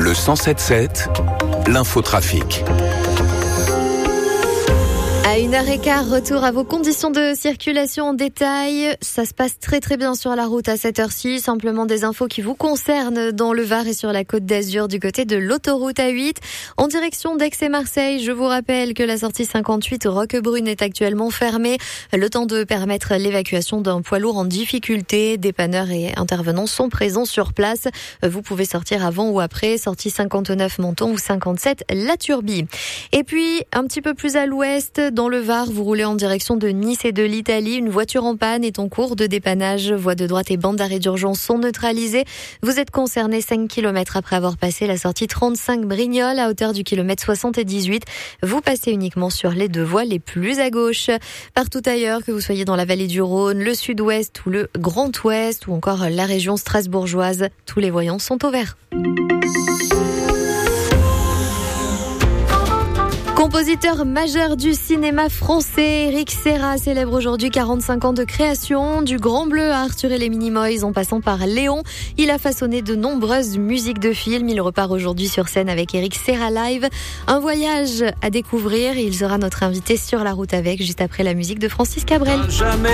Le 107.7, l'infotrafic. À 1h15, retour à vos conditions de circulation en détail. Ça se passe très très bien sur la route à cette heure-ci. Simplement des infos qui vous concernent dans le Var et sur la Côte d'Azur du côté de l'autoroute A8. En direction d'Aix et Marseille, je vous rappelle que la sortie 58 Roquebrune est actuellement fermée. Le temps de permettre l'évacuation d'un poids lourd en difficulté. Dépanneurs et intervenants sont présents sur place. Vous pouvez sortir avant ou après. Sortie 59 Menton ou 57 La Turbie. Et puis, un petit peu plus à l'ouest, dans le Var, vous roulez en direction de Nice et de l'Italie. Une voiture en panne est en cours de dépannage. Voies de droite et bandes d'arrêt d'urgence sont neutralisées. Vous êtes concerné 5 km après avoir passé la sortie 35 Brignoles à hauteur du kilomètre 78. Vous passez uniquement sur les deux voies les plus à gauche. Partout ailleurs, que vous soyez dans la vallée du Rhône, le sud-ouest ou le Grand Ouest ou encore la région strasbourgeoise, tous les voyants sont au vert. Compositeur majeur du cinéma français, Éric Serra célèbre aujourd'hui 45 ans de création. Du Grand Bleu à Arthur et les Minimoys en passant par Léon, il a façonné de nombreuses musiques de films. Il repart aujourd'hui sur scène avec Éric Serra Live. Un voyage à découvrir. Il sera notre invité sur la route avec, juste après la musique de Francis Cabrel.